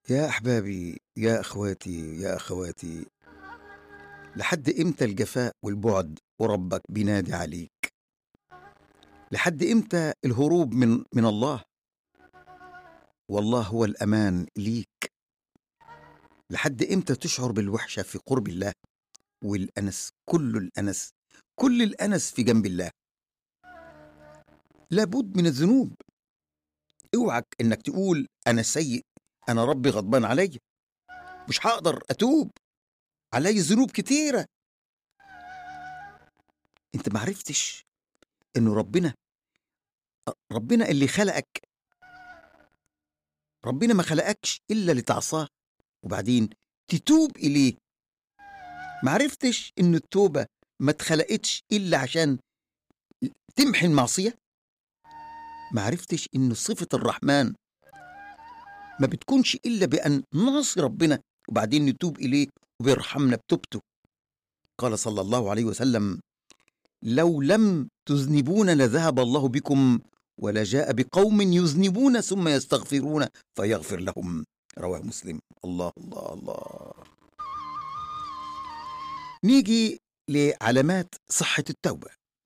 يا أحبابي، يا أخواتي، يا أخواتي، لحد إمتى الجفاء والبعد وربك بينادي عليك؟ لحد إمتى الهروب من الله والله هو الأمان ليك؟ لحد إمتى تشعر بالوحشة في قرب الله والأنس، كل الأنس في جنب الله؟ لابد من الذنوب. اوعك إنك تقول أنا سيء، أنا ربي غضبان علي، مش هقدر أتوب، علي ذنوب كتيرة. أنت معرفتش إنه ربنا اللي خلقك، ربنا ما خلقكش إلا لتعصاه وبعدين تتوب إليه. معرفتش إن التوبة ما اتخلقتش إلا عشان تمحي المعصية. معرفتش إن صفة الرحمن ما بتكونش إلا بأن نعصي ربنا وبعدين نتوب إليه وبيرحمنا بتوبته. قال صلى الله عليه وسلم: لو لم تذنبون لذهب الله بكم ولجاء بقوم يذنبون ثم يستغفرون فيغفر لهم. رواه مسلم. الله الله الله. نيجي لعلامات صحة التوبة.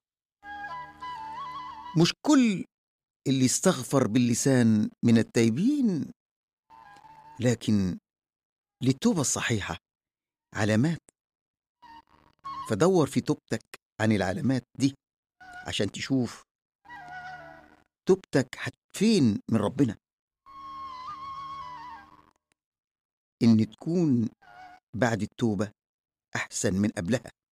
مش كل اللي استغفر باللسان من التائبين، لكن للتوبة الصحيحة علامات. فدور في توبتك عن العلامات دي عشان تشوف توبتك فين من ربنا. إن تكون بعد التوبة أحسن من قبلها.